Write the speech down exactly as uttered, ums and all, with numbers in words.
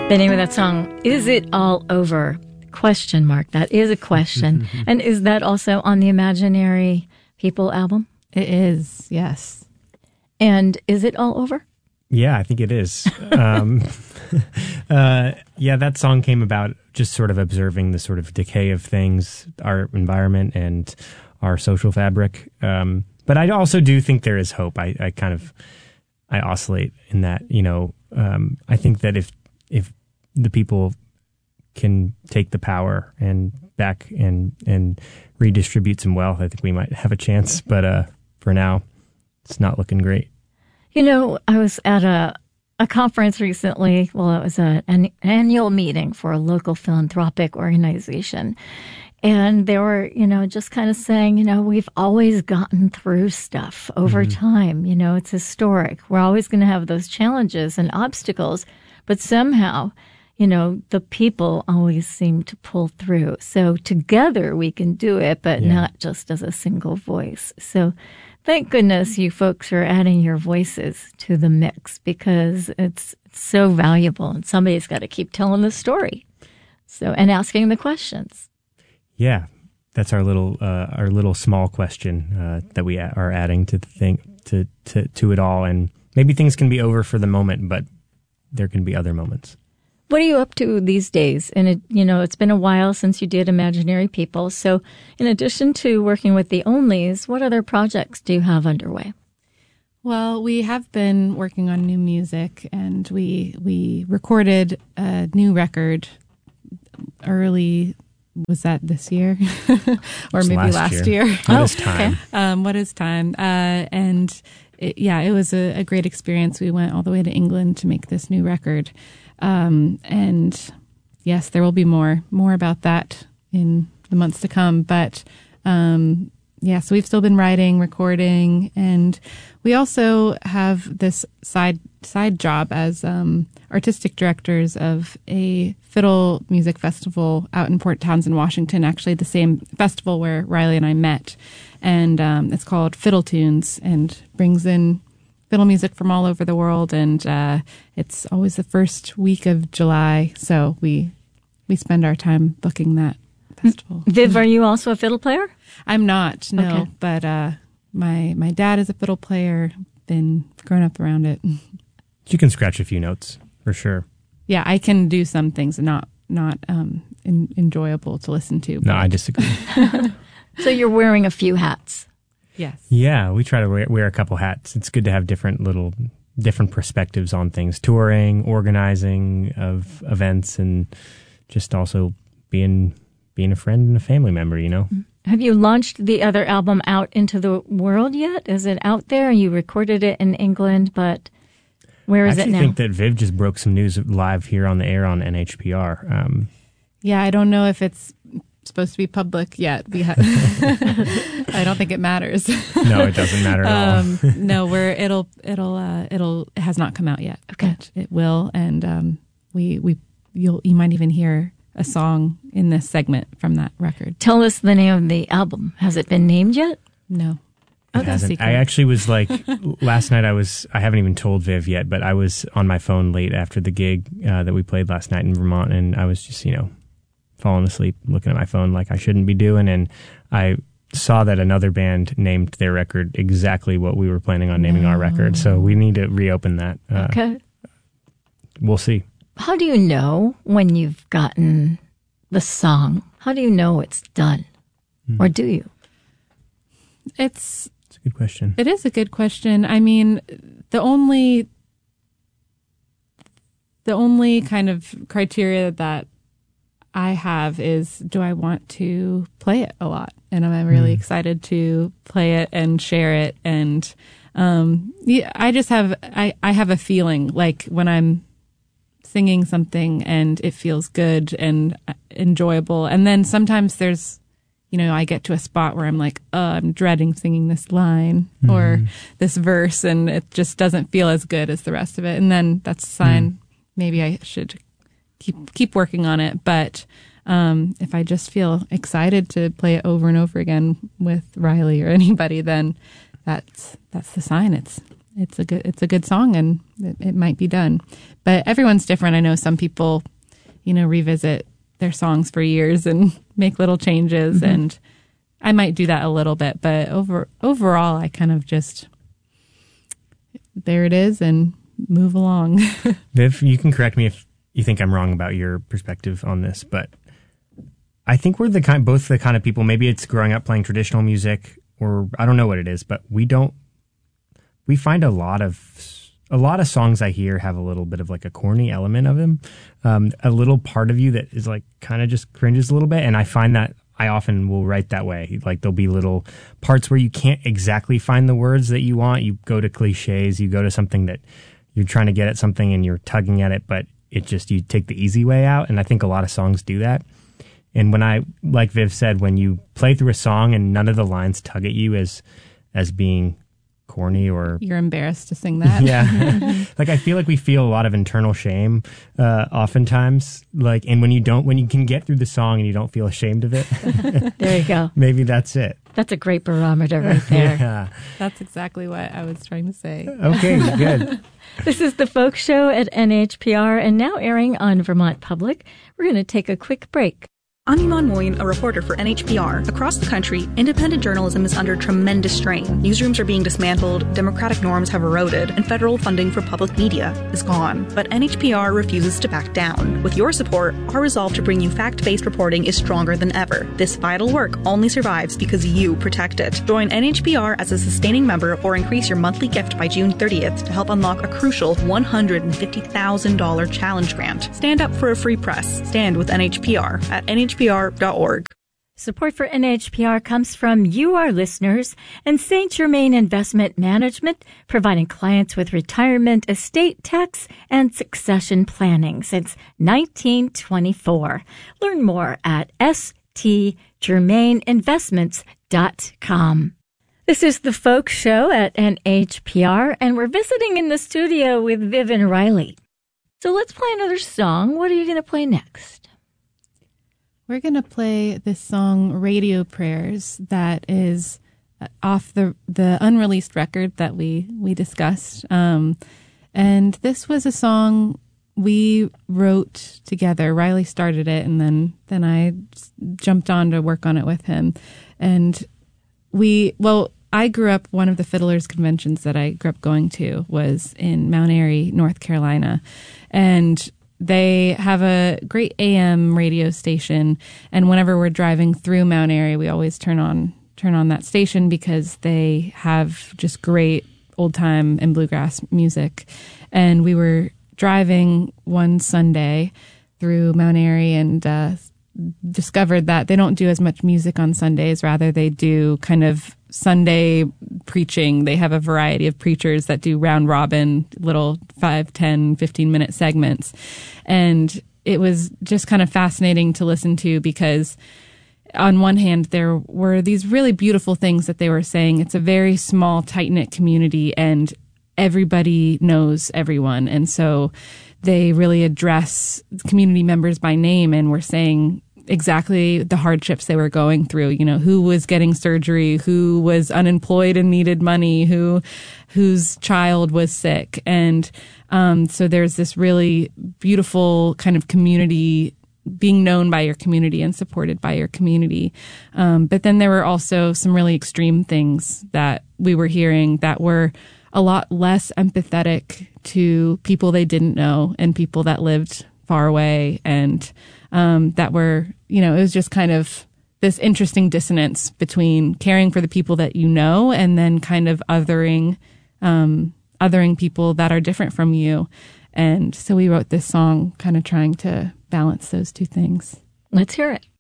The name of that song, Is It All Over? Question mark. That is a question. And is that also on the Imaginary People album? It is, yes. And is it all over? Yeah, I think it is. um, uh, yeah, that song came about just sort of observing the sort of decay of things, our environment and our social fabric. Um, but I also do think there is hope. I, I kind of, I oscillate in that, you know, um, I think that if, if the people can take the power and back and, and redistribute some wealth, I think we might have a chance. But uh, for now, it's not looking great. You know, I was at a a conference recently. Well, it was a, an annual meeting for a local philanthropic organization. And they were, you know, just kind of saying, you know, we've always gotten through stuff over mm-hmm. time. You know, it's historic. We're always going to have those challenges and obstacles. But somehow, you know, the people always seem to pull through. So together we can do it, but yeah. not just as a single voice. So thank goodness you folks are adding your voices to the mix, because it's so valuable and somebody's got to keep telling the story. So, and asking the questions. Yeah, that's our little uh, our little small question uh, that we a- are adding to the thing to, to to it all. And maybe things can be over for the moment, but there can be other moments. What are you up to these days? And, it, you know, it's been a while since you did Imaginary People. So in addition to working with the Onlys, what other projects do you have underway? Well, we have been working on new music, and we we recorded a new record early, was that this year? Or maybe last, last year? year. What oh, is time? Okay. Um, what is time? Uh, and it, yeah, it was a, a great experience. We went all the way to England to make this new record. Um, and yes, there will be more, more about that in the months to come. But, um, yeah, so we've still been writing, recording, and we also have this side, side job as, um, artistic directors of a fiddle music festival out in Port Townsend, Washington, actually the same festival where Riley and I met. And, um, it's called Fiddle Tunes, and brings in fiddle music from all over the world, and uh, it's always the first week of July, so we we spend our time booking that festival. Viv, are you also a fiddle player? I'm not, no, okay. but uh, my my dad is a fiddle player, been grown up around it. You can scratch a few notes, for sure. Yeah, I can do some things, not not um, in, enjoyable to listen to. No, I disagree. So you're wearing a few hats. Yes. Yeah, we try to wear, wear a couple hats. It's good to have different little, different perspectives on things. Touring, organizing of events, and just also being being a friend and a family member, you know? Have you launched the other album out into the world yet? Is it out there? You recorded it in England, but where is it now? I actually think that Viv just broke some news live here on the air on N H P R. Um, yeah, I don't know if it's supposed to be public yet. We have I don't think it matters. No, it doesn't matter at um, all. No, we're it'll it'll uh, it'll it has not come out yet. Okay, but it will, and um, we we you'll you might even hear a song in this segment from that record. Tell us the name of the album. Has it been named yet? No. It hasn't. I actually was like, last night I was, I haven't even told Viv yet, but I was on my phone late after the gig uh, that we played last night in Vermont, and I was just, you know, falling asleep looking at my phone like I shouldn't be doing, and I saw that another band named their record exactly what we were planning on naming no. our record, so we need to reopen that. Uh, okay. We'll see. How do you know when you've gotten the song? How do you know it's done? Hmm. Or do you? It's... It's a good question. It is a good question. I mean, the only... The only kind of criteria that I have is, do I want to play it a lot? And am I really mm. excited to play it and share it? And um, yeah, I just have, I, I have a feeling like when I'm singing something and it feels good and enjoyable. And then sometimes there's, you know, I get to a spot where I'm like, oh, I'm dreading singing this line mm. or this verse, and it just doesn't feel as good as the rest of it. And then that's a sign mm. maybe I should keep keep working on it. But um, if I just feel excited to play it over and over again with Riley or anybody, then that's that's the sign. It's it's a good it's a good song, and it, it might be done. But everyone's different. I know some people, you know, revisit their songs for years and make little changes, mm-hmm. and I might do that a little bit. But over overall, I kind of just there it is and move along. Viv, you can correct me if you think I'm wrong about your perspective on this, but I think we're the kind, both the kind of people. Maybe it's growing up playing traditional music, or I don't know what it is, but we don't. We find a lot of a lot of songs I hear have a little bit of like a corny element of them, um, a little part of you that is like kind of just cringes a little bit, and I find that I often will write that way. Like there'll be little parts where you can't exactly find the words that you want. You go to cliches, you go to something that you're trying to get at something and you're tugging at it, but it just you take the easy way out, and I think a lot of songs do that. And when I, like Viv said, when you play through a song and none of the lines tug at you as as being corny or... You're embarrassed to sing that. Yeah. Like, I feel like we feel a lot of internal shame uh, oftentimes. Like, and when you don't, when you can get through the song and you don't feel ashamed of it. There you go. Maybe that's it. That's a great barometer right there. Yeah. That's exactly what I was trying to say. Okay, good. This is The Folk Show at N H P R and now airing on Vermont Public. We're going to take a quick break. I'm Iman Moin, a reporter for N H P R. Across the country, independent journalism is under tremendous strain. Newsrooms are being dismantled, democratic norms have eroded, and federal funding for public media is gone. But N H P R refuses to back down. With your support, our resolve to bring you fact-based reporting is stronger than ever. This vital work only survives because you protect it. Join N H P R as a sustaining member or increase your monthly gift by June thirtieth to help unlock a crucial one hundred fifty thousand dollars challenge grant. Stand up for a free press. Stand with N H P R at N H P R dot org. Support for N H P R comes from you, our listeners, and Saint Germain Investment Management, providing clients with retirement, estate tax, and succession planning since nineteen twenty-four. Learn more at s t germain investments dot com. This is The Folk Show at N H P R, and we're visiting in the studio with Vivian Riley. So let's play another song. What are you going to play next? We're going to play this song, Radio Prayers, that is off the the unreleased record that we, we discussed. Um, and this was a song we wrote together. Riley started it, and then, then I jumped on to work on it with him. And we, well, I grew up, one of the fiddlers conventions that I grew up going to was in Mount Airy, North Carolina. And they have a great A M radio station, and whenever we're driving through Mount Airy, we always turn on turn on that station because they have just great old time and bluegrass music. And we were driving one Sunday through Mount Airy and uh, discovered that they don't do as much music on Sundays. Rather, they do kind of Sunday preaching. They have a variety of preachers that do round robin, little five, ten, fifteen minute segments. And it was just kind of fascinating to listen to because on one hand, there were these really beautiful things that they were saying. It's a very small, tight-knit community and everybody knows everyone. And so they really address community members by name and were saying exactly the hardships they were going through, you know, who was getting surgery, who was unemployed and needed money, who, whose child was sick. And, um, so there's this really beautiful kind of community, being known by your community and supported by your community. Um, but then there were also some really extreme things that we were hearing that were a lot less empathetic to people they didn't know and people that lived far away, and um, that were, you know, it was just kind of this interesting dissonance between caring for the people that you know and then kind of othering, um, othering people that are different from you. And so we wrote this song kind of trying to balance those two things. Let's hear it.